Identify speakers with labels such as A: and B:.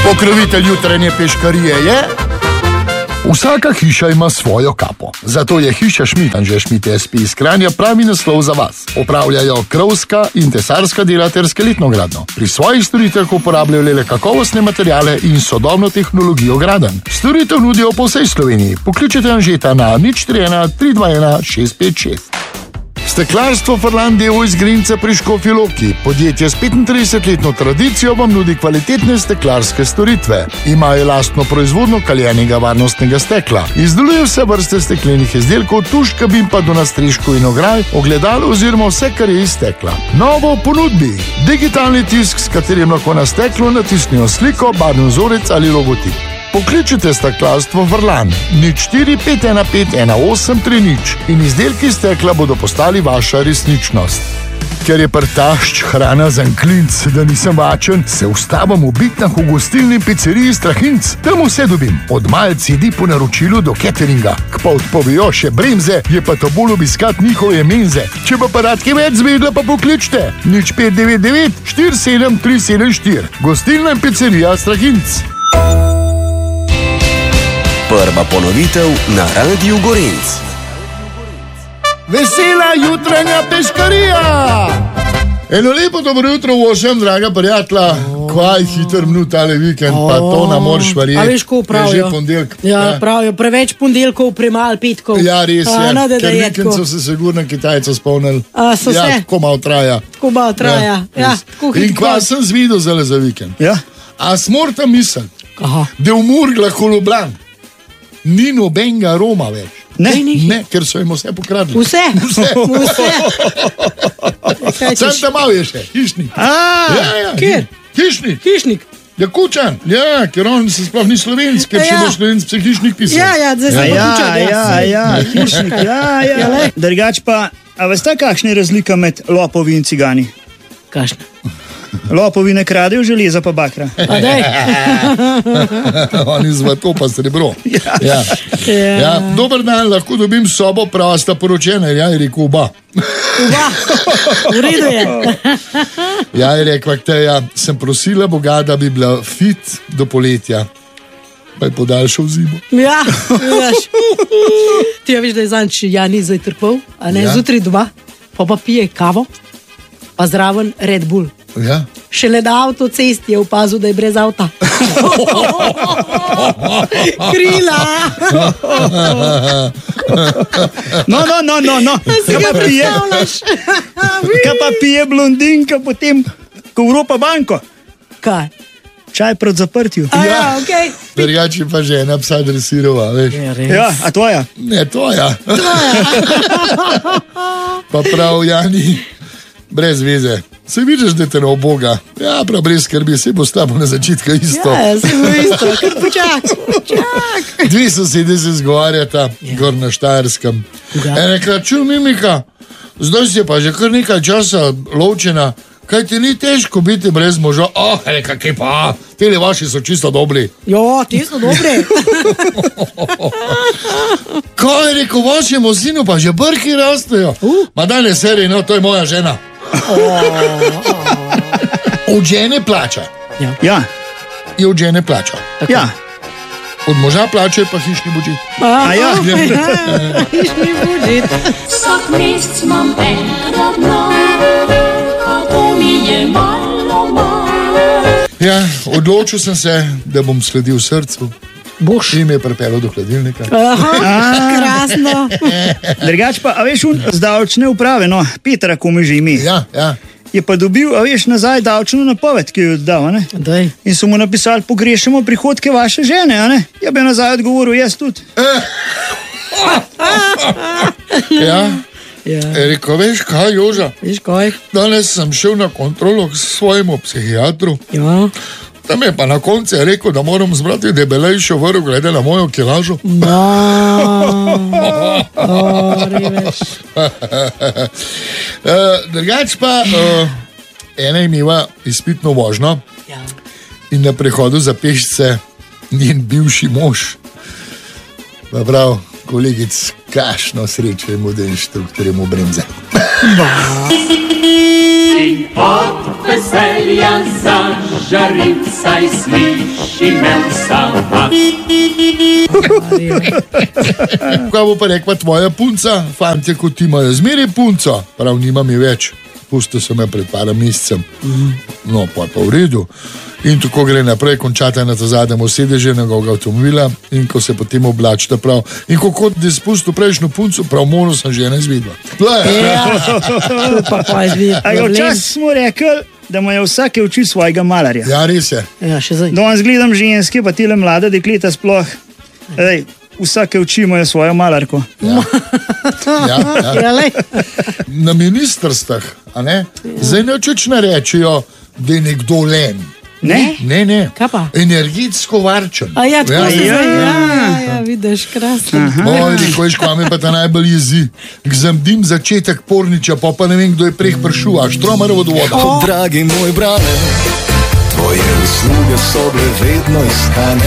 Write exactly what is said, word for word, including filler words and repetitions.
A: Pokrovitelj jutranje peškarije je... Vsaka hiša ima svojo kapo. Zato je hiša Šmit, Anže Šmit S P iz Kranja pravi naslov za vas. Opravljajo krovska in tesarska dela ter skeletno gradnjo. Pri svojih storitvah uporabljajo le kakovostne materiale in sodobno tehnologijo gradenj. Storitev nudijo po vsej Sloveniji. Pokličite Anžeta na nič tri ena tri dva ena šest pet šest. Steklarstvo Furlan d. o. o. iz Grinca pri Škofji Loki. Podjetje s petintridesetletno tradicijo vam nudi kvalitetne steklarske storitve. Imajo lastno proizvodno kaljenega varnostnega stekla. Izdelujejo vse vrste steklenih izdelkov, tuš, kabin pa do nastreškov in ograj, ogledal oziroma vse, kar je iz stekla. Novo v ponudbi. Digitalni tisk, s katerim lahko na steklo natisnijo sliko, barvni vzorec ali logotip. Pokličite steklarstvo Furlan nič štiri pet ena pet ena osem tri nič in izdelki stekla bodo postali vaša resničnost. Ker je prtašč hrana za klinc, da nisem vačen, se ustavam v Bitnah v gostilni pizzeriji Strahinc. Tam vse dobim, od malc jedi po naročilu do cateringa. K pa odpovejo še bremze, je pa to bolj obiskat njihove menze. Če pa paradke več zvedla, pa pokličte nič pet devet devet štiri sedem tri sedem štiri. Gostilna in pizzerija Strahinc.
B: Prva ponovitev na Radiu Gorenc.
A: Vesela jutranja peškarija! Eno lepo dobro jutro v osem, draga prijatelja. Kvaj hiter minut tale vikend, pa to nam moraš verjeti.
C: A veš, ko pravijo?
A: Je že pondelk.
C: Ja, pravijo, preveč pondelkov, premal petkov.
A: Ja, res je, ker vikend so se sigurno Kitajcev spomnili.
C: A, so se?
A: Ja, tako malo traja.
C: Tako malo traja, ja.
A: In kva sem zvidel zale za vikend.
D: Ja.
A: A smorta misel,
C: Aha.
A: da v Murglah v Ljubljani ni nobenega Roma več.
D: Ne,
A: ne, ker so jim vse pokradli.
C: Vse?
A: Vse.
C: Vse.
A: Sam tam malo je še, hišnik.
D: A,
A: Ja, ja,
C: Kjer?
A: Hišnik.
C: Hišnik.
A: Ja, Kučan. Ja, ker on se sploh ni slovenc, ker če
C: Ja.
A: bo slovenc, se hišnik pisal.
C: Ja, ja, zdaj se
D: ja,
C: pa
D: ja,
C: kuča,
D: ja, ja, hišnik, ja,
C: Ja,
D: ja.
C: lej.
D: Drugač pa, a veste, kakšna je razlika med lopovi in cigani?
C: Kašna?
D: Lopovi ne kradejo železa pa bakra.
C: A dej.
A: Oni zlato pa srebro.
D: Ja.
A: Ja.
C: Ja.
A: Ja, dober dan, lahko dobim sobo, prava sta poročena, ja, je rekel oba.
C: Uva, v redu je.
A: Ja, je rekla, ja, sem prosila Boga, da bi bila fit do poletja. Pa je podaljšal zimo.
C: Ja, vidiš. Ti ja veš, da je zanč Jani zajtrkval, a ne,
A: Ja.
C: zjutraj doma, pa pa pije kavo, pa zraven Red Bull.
A: Ja.
C: Šele na avtocesti je opazil, da je brez avta. Krila!
D: No, no, no, no, no.
C: Si
D: Kaj
C: ga
D: pa pije,
C: predstavljaš?
D: kaj pa pije blondinka potem, ko vropa banko?
C: Kaj?
D: Čaj proti zaprtju.
C: A ja, okej.
A: Drugače pa žena psa dresirova, veš.
D: Ja, a tvoja?
A: Ne, tvoja. Pa prav, Jani, brez veze. Se vidiš, da te ne oboga. Ja, prav brez skrbi, se bo s tabo na začetku isto.
C: Ja, se bo isto, kar počak, počak.
A: Dve sosede se zgovarjata,
C: Ja.
A: gor na Štajerskem.
C: Ja.
A: En rekla, čuj Mimika, zdaj si pa že kar nekaj časa lovčena, kaj ti ni težko biti brez moža? Oh, reka, kaj pa, tele vaši so čisto dobri.
C: Jo, ti so dobre.
A: Kaj je rekel, vašemu sinu pa že brki rastejo?
C: Uh.
A: Ma danes seri, no, to je moja žena. Od žene plača.
D: Ja,
A: Je od žene plača.
D: ja.
A: Od moža plača pa hišni budžet.
D: A ja?
C: Hišni budžet.
E: Vsak mesec imam enkrat na, a to mi je malo, malo.
A: Ja, odločil sem se, da bom sledil srcu.
C: Boš.
A: In me je pripeljal do hladilnika.
C: Aha, krasno.
D: Drugač pa, a veš, un, z davčne uprave, no, Petra, ko mi že ime,
A: Ja, ja.
D: je pa dobil, a veš, nazaj davčno napoved, ki jo je oddal, a ne?
C: Daj.
D: In so mu napisali, pogrešamo prihodke vaše žene, a ne? Ja bi nazaj odgovoril, jaz tudi.
A: Ja.
C: Ja,
A: Je rekel, veš kaj, Joža,
C: veš kaj?
A: danes sem šel na kontrolo k svojemu psihiatru.
C: Ja.
A: Tam je pa na koncu je rekel, da moram zbrati debelejšo vrv glede na mojo kilažo.
C: No. O, reveš.
A: Uh, drugač pa, uh, ena je imela izpitno vožnjo
C: Ja.
A: in na prehodu za pešce njen bivši mož. Pa prav, kolegic, kašno srečo je mu, da inštruktor je mu bremze.
C: Ba.
E: In od veselja zažarim, saj sliši me vsa vas.
A: Kaj bo pa rekla tvoja punca? Fantje, kot ti imajo zmeri punco, prav nima mi več. Pusto se me pred par mesecem. No, pa je pa v redu. In tako gre naprej, končata na ta zadnjem sedežu njegovega avtomobila in ko se potem oblačita prav. In ko kot da spustil prejšnjo punco, prav mono sem že ne izvedla.
C: Ja, pa pa je
D: A je včasih smo rekli, da mu je vsake oči svojega malarja.
A: Ja, res je.
C: Ja, še zdaj.
D: Danes gledam ženske, pa tile mlade dekleta sploh. Ej, vsake oči imajo svojo malarko.
A: Ja, ja.
C: Ja, lej.
A: Na ministrstvih, a ne? Zdaj neč ne rečejo, da je nekdo len.
D: Ne?
A: Ne, ne.
C: Kaj pa?
A: Energetsko varčen.
C: A ja, tako se
A: ja.
C: zdaj, ja, ja, vidiš, krasno.
A: Oj, rekoš, kaj me pa ta najbolj jezi. Zamdim začetek porniča, pa pa ne vem, kdo je preh prišel, a štromar od voda.
B: Oh, dragi moj brale, tvoje usluge so bile vedno iskane.